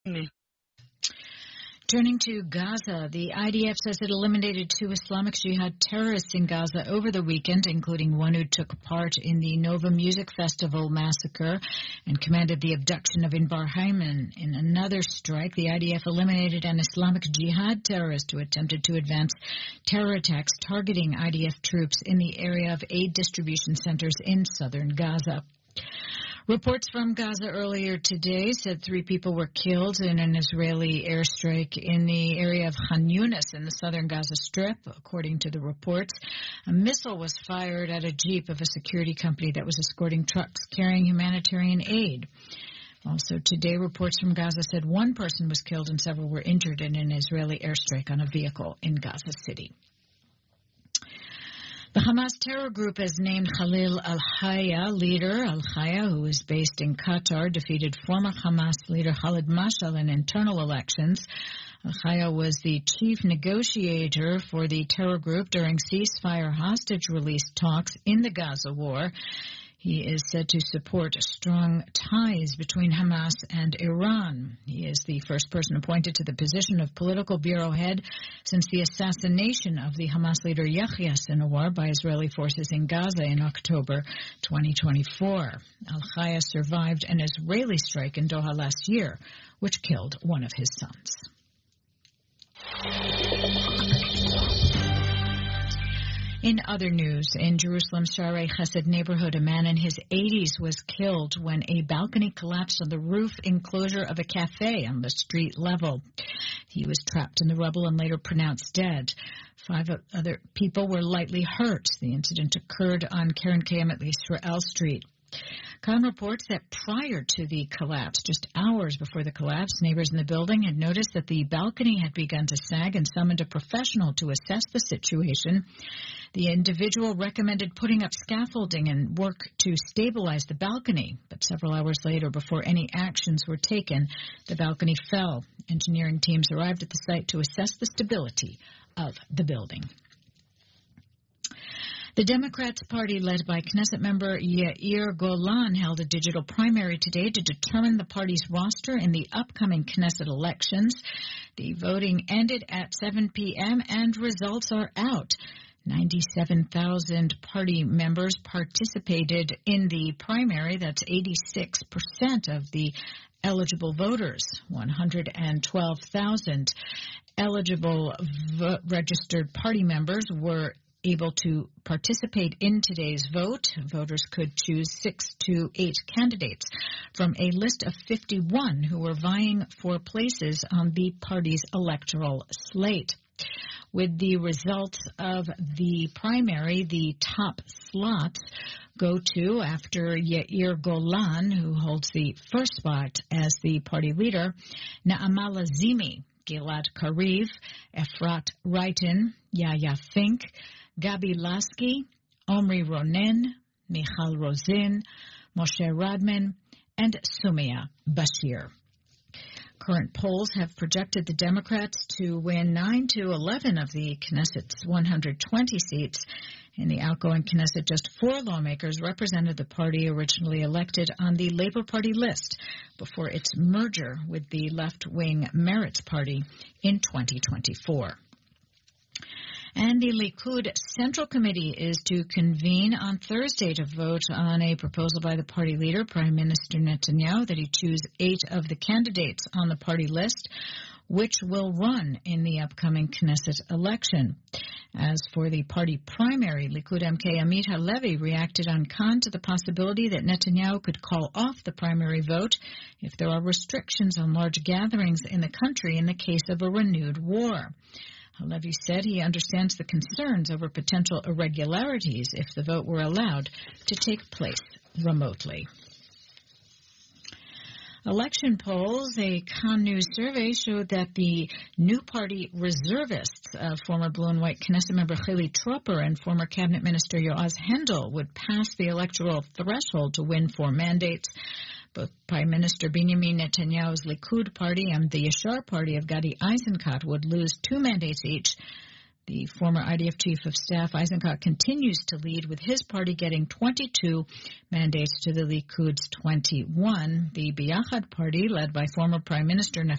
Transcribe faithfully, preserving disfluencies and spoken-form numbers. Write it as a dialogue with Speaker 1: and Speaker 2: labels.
Speaker 1: me.
Speaker 2: Turning to Gaza, the I D F says it eliminated two Islamic Jihad terrorists in Gaza over the weekend, including one who took part in the Nova Music Festival massacre and commanded the abduction of Inbar Hayman. In another strike, the I D F eliminated an Islamic Jihad terrorist who attempted to advance terror attacks targeting I D F troops in the area of aid distribution centers in southern Gaza. Reports from Gaza earlier today said three people were killed in an Israeli airstrike in the area of Khan Yunis in the southern Gaza Strip. According to the reports, a missile was fired at a jeep of a security company that was escorting trucks carrying humanitarian aid. Also today, reports from Gaza said one person was killed and several were injured in an Israeli airstrike on a vehicle in Gaza City. The Hamas terror group has named Khalil al-Hayya leader. Al-Hayya, who is based in Qatar, defeated former Hamas leader Khalid Mashal in internal elections. Al-Hayya was the chief negotiator for the terror group during ceasefire hostage release talks in the Gaza war. He is said to support strong ties between Hamas and Iran. He is the first person appointed to the position of political bureau head since the assassination of the Hamas leader Yahya Sinwar by Israeli forces in Gaza in October twenty twenty-four. Al-Hayya survived an Israeli strike in Doha last year, which killed one of his sons. In other news, in Jerusalem's Sharei Chesed neighborhood, a man in his eighties was killed when a balcony collapsed on the roof enclosure of a cafe on the street level. He was trapped in the rubble and later pronounced dead. Five other people were lightly hurt. The incident occurred on Karen Kayemet Israel Street. Khan reports that prior to the collapse, just hours before the collapse, neighbors in the building had noticed that the balcony had begun to sag and summoned a professional to assess the situation. The individual recommended putting up scaffolding and work to stabilize the balcony, but several hours later, before any actions were taken, the balcony fell. Engineering teams arrived at the site to assess the stability of the building. The Democrats Party, led by Knesset member Yair Golan, held a digital primary today to determine the party's roster in the upcoming Knesset elections. The voting ended at seven p.m. and results are out. ninety-seven thousand party members participated in the primary. That's eighty-six percent of the eligible voters. one hundred twelve thousand eligible vo- registered party members were able to participate in today's vote. Voters could choose six to eight candidates from a list of fifty-one who were vying for places on the party's electoral slate. With the results of the primary, the top slots go to, after Yair Golan, who holds the first spot as the party leader, Naama Lazimi, Gilad Kariv, Efrat Reitan, Yaya Fink, Gabi Lasky, Omri Ronen, Michal Rosin, Moshe Radman, and Sumia Bashir. Current polls have projected the Democrats to win nine to eleven of the Knesset's one hundred twenty seats. In the outgoing Knesset, just four lawmakers represented the party originally elected on the Labor Party list before its merger with the left-wing Meretz Party in twenty twenty-four. And the Likud Central Committee is to convene on Thursday to vote on a proposal by the party leader, Prime Minister Netanyahu, that he choose eight of the candidates on the party list, which will run in the upcoming Knesset election. As for the party primary, Likud M K Amit Halevi reacted on Khan to the possibility that Netanyahu could call off the primary vote if there are restrictions on large gatherings in the country in the case of a renewed war. Halevi said he understands the concerns over potential irregularities if the vote were allowed to take place remotely. Election polls, a Khan News survey, showed that the new party reservists, uh, former Blue and White Knesset member Chili Tropper and former Cabinet Minister Yoaz Hendel, would pass the electoral threshold to win four mandates. Both Prime Minister Benjamin Netanyahu's Likud party and the Yashar party of Gadi Eisenkot would lose two mandates each. The former I D F Chief of Staff, Eisenkot, continues to lead, with his party getting twenty-two mandates to the Likud's twenty-one. The Biyachad party, led by former Prime Minister